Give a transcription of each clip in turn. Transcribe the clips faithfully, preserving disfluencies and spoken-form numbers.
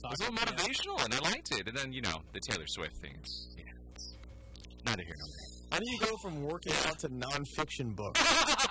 was a little motivational, and I liked it. And then, you know, the Taylor Swift thing. It's, yeah, it's neither here nor there. How do you go from working out to nonfiction books?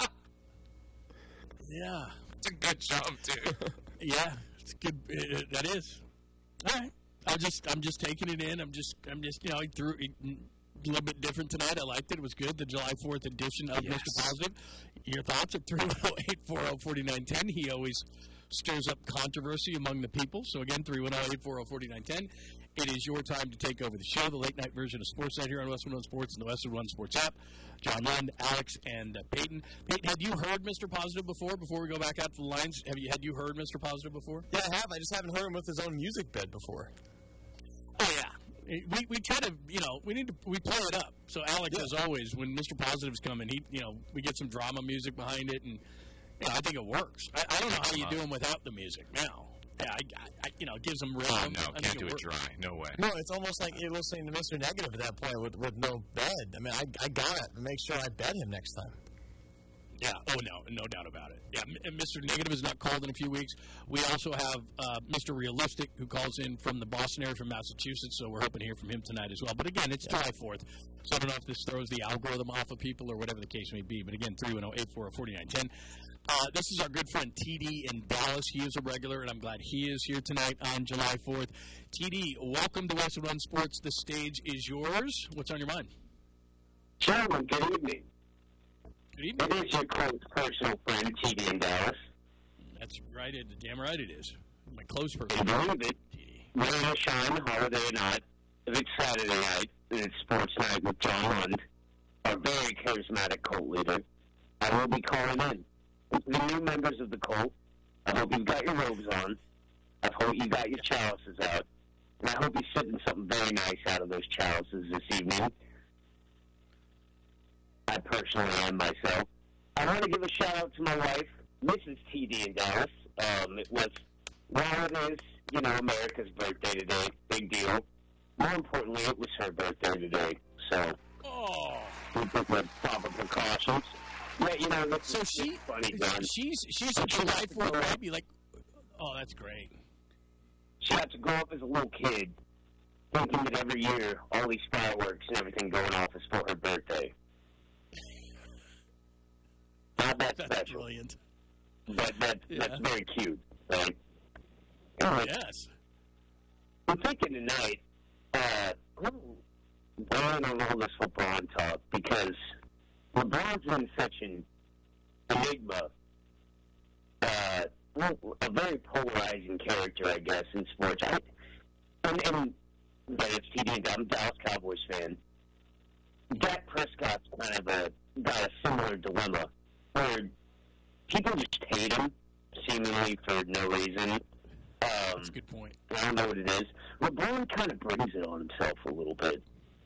Yeah. It's a good jump, too. Yeah, it's good. It, it, that is. All right. I'm just, I'm just taking it in. I'm just, I'm just, you know, I threw it a little bit different tonight. I liked it. It was good. The July fourth edition of Yes. Mister Positive. Your thoughts at three one zero, eight four zero, four nine one zero. He always stirs up controversy among the people. So, again, three one zero, eight four zero, four nine one zero. It is your time to take over the show, the late-night version of Sportsnet here on Westwood One Sports and the Westwood One Sports app. John Lund, Alex, and uh, Peyton. Peyton, had you heard Mister Positive before, before we go back out to the lines? Have you Had you heard Mister Positive before? Yeah, I have. I just haven't heard him with his own music bed before. Oh, yeah. We we try to, you know, we need to, we play it up. So, Alex, Yeah. as always, when Mister Positive's coming, he, you know, we get some drama music behind it, and, you know, I think it works. I, I don't know how you do them without the music now. Yeah, I, I, you know, it gives them rhythm. Oh, no, I can't think do it works. dry. No way. No, it's almost like you're listening to Mister Negative at that point with, with no bed. I mean, I, I got to make sure I bed him next time. Yeah, oh, no, no doubt about it. Yeah, and Mister Negative is not called in a few weeks. We also have uh, Mister Realistic, who calls in from the Boston area, from Massachusetts, so we're hoping to hear from him tonight as well. But again, it's July fourth, so I don't know if this throws the algorithm off of people or whatever the case may be. But again, three one zero, eight four zero, four nine one zero. Uh, this is our good friend T D in Dallas. He is a regular, and I'm glad he is here tonight on July fourth. T D, welcome to Westwood One Sports. The stage is yours. What's on your mind? Gentlemen, good evening. Good evening. It is your close personal friend, T D in Dallas. That's right. It, damn right it is. My close You person. believe it? T D. Rain or shine, holiday or not, if it's Saturday night, and it's sports night with John Lund, our very charismatic cult leader, I will be calling in. The new members of the cult, I hope you've got your robes on. I hope you got your chalices out. And I hope you're sipping something very nice out of those chalices this evening. I personally am myself. I want to give a shout out to my wife, Missus T D in Dallas. Um, it was, while it is, you know, America's birthday today, big deal. More importantly, it was her birthday today. So Oh. we took the proper precautions. Yeah, you know, that's So she, funny, John. she's she's a July fourth baby. Like, oh, that's great. She had to grow up as a little kid, thinking that every year all these fireworks and everything going off is for her birthday. Not that That's special, brilliant. but that, Yeah. that's very cute, right? Anyway, Yes. I'm thinking tonight, uh, I'm going on all this LeBron talk because LeBron's been such an enigma, uh, well, a very polarizing character, I guess, in sports. I, and, and but it's T D, I'm a Dallas Cowboys fan. Dak Prescott's kind of a, got a similar dilemma where people just hate him, seemingly for no reason. Um, That's a good point. I don't know what it is. LeBron kind of brings it on himself a little bit.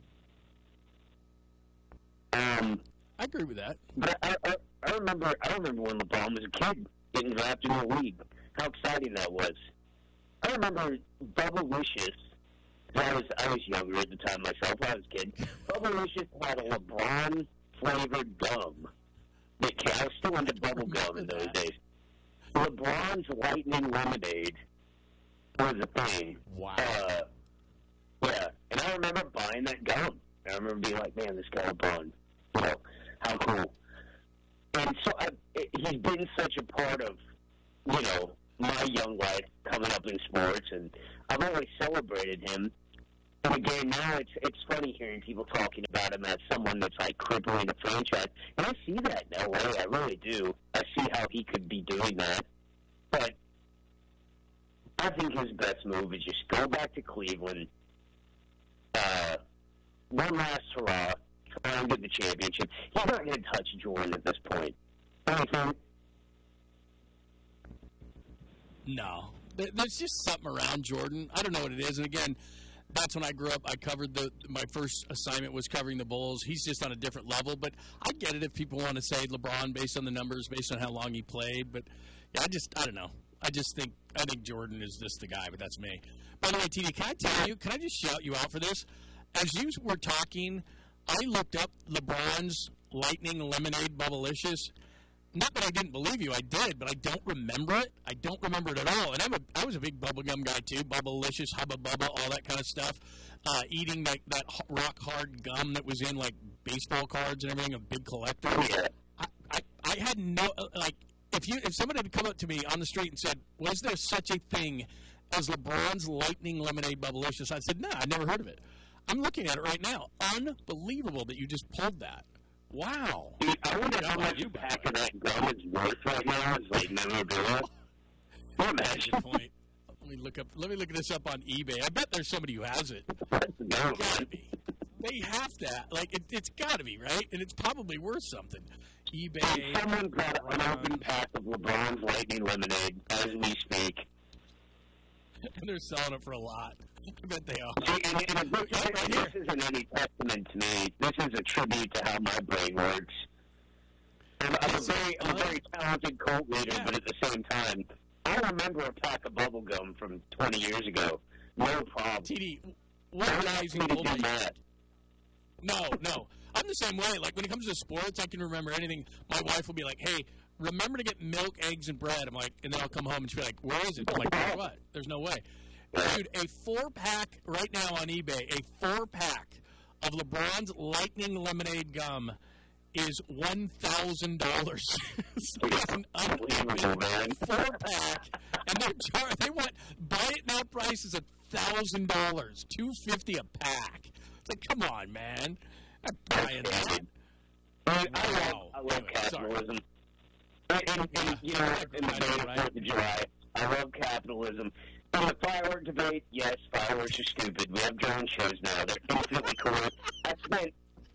Um, I agree with that. but I, I, I remember, I remember when LeBron was a kid getting drafted in the league. How exciting that was! I remember Bubblicious. I was I was younger at the time myself. I was a kid. Bubblicious had a LeBron flavored gum. That came, I was still into bubble gum in those days. LeBron's Lightning Lemonade was a thing. Wow. Uh, yeah, and I remember buying that gum. I remember being like, man, this guy LeBron, you know, how cool. And so I, he's been such a part of, you know, my young life coming up in sports, and I've always celebrated him. And again, now it's it's funny hearing people talking about him as someone that's like crippling the franchise. And I see that in L A, I really do. I see how he could be doing that. But I think his best move is just go back to Cleveland, uh, one last hurrah, try and get the championship. He's not going to touch Jordan at this point. Anything? No. There- There's just something around Jordan. I don't know what it is. And again, that's when I grew up. I covered the, my first assignment was covering the Bulls. He's just on a different level. But I get it if people want to say LeBron based on the numbers, based on how long he played. But yeah, I just, I don't know. I just think, I think Jordan is just the guy, but that's me. By the way, T D, can I tell you, can I just shout you out for this? As you were talking, I looked up LeBron's Lightning Lemonade Bubblicious. not that I didn't believe you, I did, but I don't remember it. I don't remember it at all. And I'm a, I was a big bubblegum guy, too. Bubblicious, Hubba Bubba, all that kind of stuff. Uh, eating like that rock-hard gum that was in, like, baseball cards and everything, a big collector. I, I, I had no, like, if you if somebody had come up to me on the street and said, was there such a thing as LeBron's Lightning Lemonade Bubblicious? I said, no, nah, I never heard of it. I'm looking at it right now. Unbelievable that you just pulled that. Wow. Dude, I wonder how much a pack of that gum is worth right now. It's like memorabilia. That's a good point. Let me look up. Let me look this up on eBay. I bet there's somebody who has it. It's gotta be. They have to. Like it, it's got to be right, and it's probably worth something. eBay. Someone got an open pack of LeBron's Lightning Lemonade as we speak. And they're selling it for a lot. I bet they are. See, and, and this, yeah, right this isn't any testament to me. This is a tribute to how my brain works. I'm, I'm, a, very, I'm a very talented cult leader, yeah. but at the same time, I remember a pack of bubble gum from twenty years ago. No problem. T D, what amazing old man. No, no. I'm the same way. Like, when it comes to sports, I can remember anything. My wife will be like, hey, remember to get milk, eggs, and bread. I'm like, and then I'll come home and she'll be like, where is it? I'm like, where what? There's no way. Dude, a four-pack right now on eBay, a four-pack of LeBron's Lightning Lemonade gum is one thousand dollars. So it's an unbelievable four-pack. And they're char- they want, buy it now price is one thousand dollars, two hundred fifty dollars a pack. It's like, come on, man. I'm buying that. I, I love, I love anyway, capitalism. And, and, and, you know, in the day of Fourth of July, I love capitalism. In the firework debate, yes, fireworks are stupid. We have drone shows now. They're infinitely cool. I spent,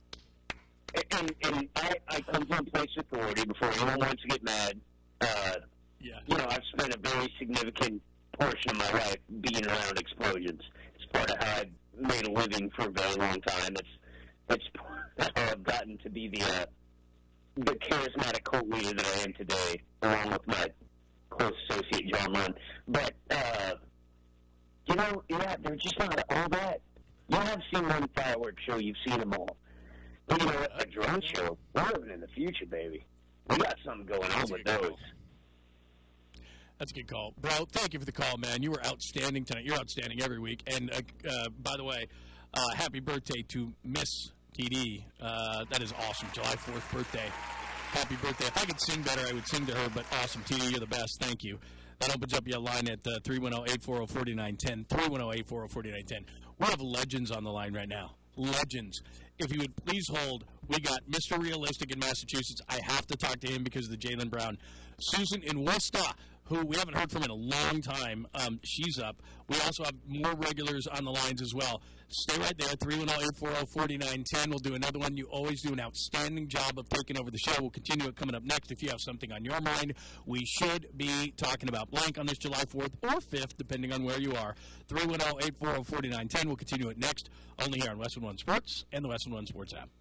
and, and I, I come from a place of authority before anyone wants to get mad. Uh, yeah. You know, I've spent a very significant portion of my life being around explosions. It's part of how I've made a living for a very long time. It's, it's how I've gotten to be the, uh, the charismatic cult leader that I am today, along with my close associate, John Munn. But, uh, you know, yeah, they're just not all that. You have seen one fireworks show, you've seen them all. But, you know, a drone show, we're living in the future, baby. We got something going on with those. That's a good call. Bro, thank you for the call, man. You were outstanding tonight. You're outstanding every week. And, uh, uh, by the way, uh, happy birthday to Miss T D. Uh, that is awesome. July fourth birthday. Happy birthday. If I could sing better, I would sing to her, but awesome. T D, you're the best. Thank you. That opens up your line at uh, three one zero, eight four zero, four nine one zero, three one zero, eight four zero, four nine one zero. We have legends on the line right now. Legends. If you would please hold, we got Mister Realistic in Massachusetts. I have to talk to him because of the Jaylen Brown. Susan in Worcester, who we haven't heard from in a long time, um, she's up. We also have more regulars on the lines as well. Stay right there, three one zero, eight four zero, four nine one zero. We'll do another one. You always do an outstanding job of taking over the show. We'll continue it coming up next. If you have something on your mind, we should be talking about blank on this July fourth or fifth, depending on where you are. three one zero, eight four zero, four nine one zero. We'll continue it next, only here on Westwood One Sports and the Westwood One Sports app.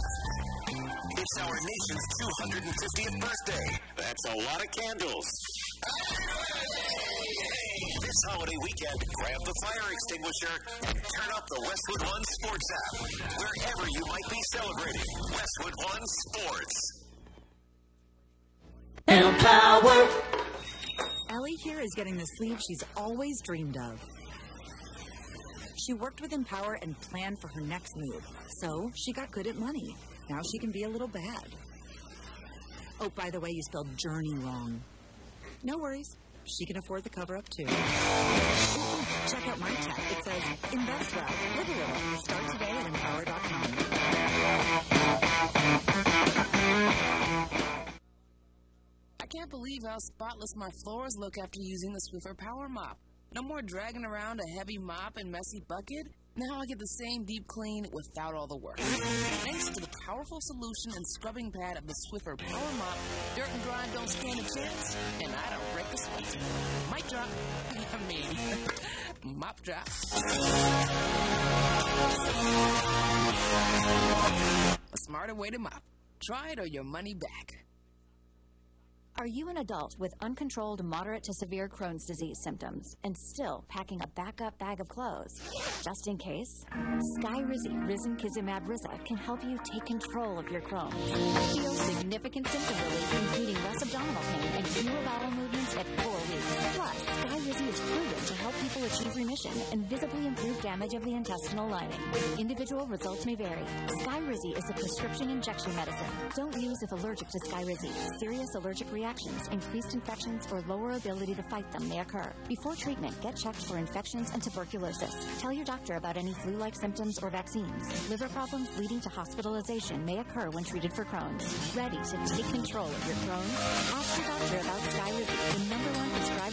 It's our nation's two hundred fiftieth birthday. That's a lot of candles. This holiday weekend, grab the fire extinguisher and turn up the Westwood One Sports app. Wherever you might be celebrating, Westwood One Sports. Empower. Ellie here is getting the sleeve she's always dreamed of. She worked with Empower and planned for her next move, so she got good at money. Now she can be a little bad. Oh, by the way, you spelled journey wrong. No worries. She can afford the cover-up, too. Ooh, check out my tab. It says, invest well, live a little. Start today at empower dot com. I can't believe how spotless my floors look after using the Swiffer Power Mop. No more dragging around a heavy mop and messy bucket. Now I get the same deep clean without all the work. Thanks to the powerful solution and scrubbing pad of the Swiffer Power Mop, dirt and grime don't stand a chance, and I don't break the sweat. Mic drop. I mean, mop drop. A smarter way to mop. Try it or your money back. Are you an adult with uncontrolled moderate to severe Crohn's disease symptoms and still packing a backup bag of clothes? Just in case, Skyrizi Risankizumab Riza can help you take control of your Crohn's. Feel significant symptom relief, including less abdominal pain and fewer bowel movements at four weeks. Plus, Skyrizi is proven to help people achieve remission and visibly improve damage of the intestinal lining. Individual results may vary. Skyrizi is a prescription injection medicine. Don't use if allergic to Skyrizi. Serious allergic reactions, increased infections, or lower ability to fight them may occur. Before treatment, get checked for infections and tuberculosis. Tell your doctor about any flu-like symptoms or vaccines. Liver problems leading to hospitalization may occur when treated for Crohn's. Ready to take control of your Crohn's? Ask your doctor about Skyrizi, the number one prescribed